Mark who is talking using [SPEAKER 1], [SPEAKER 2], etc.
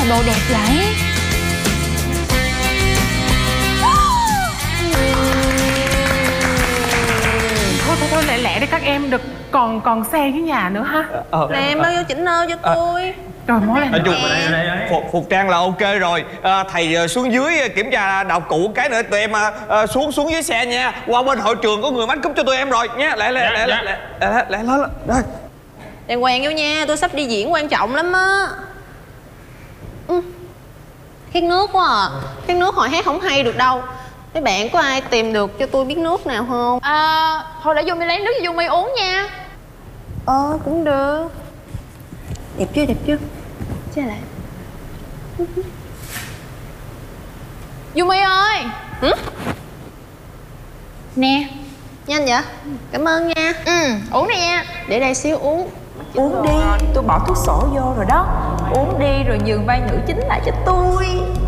[SPEAKER 1] đồ đẹp vậy?
[SPEAKER 2] Thôi lẹ lẹ đi các em, được còn xe với nhà nữa ha.
[SPEAKER 3] Nè em bao vô chỉnh nơ cho tôi.
[SPEAKER 2] Rồi mối này
[SPEAKER 4] Phục trang là ok rồi. Thầy xuống dưới kiểm tra đạo cụ cái nữa. Tụi em xuống dưới xe nha. Qua bên hội trường có người make up cho tụi em rồi nha. Lẹ lên.
[SPEAKER 3] Đàng hoàng vô nha, tôi sắp đi diễn quan trọng lắm á. Khát nước quá à. Khát nước hồi hát không hay được đâu. Mấy bạn có ai tìm được cho tôi biết nước nào không?
[SPEAKER 1] Thôi để Yumi lấy nước cho Yumi uống nha.
[SPEAKER 3] Cũng được. Đẹp chưa, đẹp chưa? Chứ lại.
[SPEAKER 1] Yumi ơi. Nè.
[SPEAKER 3] Nhanh vậy? Cảm ơn nha.
[SPEAKER 1] Uống đi nha.
[SPEAKER 3] Để đây xíu uống.
[SPEAKER 5] Uống đi, tôi bỏ thuốc sổ vô rồi đó. Uống đi rồi nhường vai nữ chính lại cho tôi.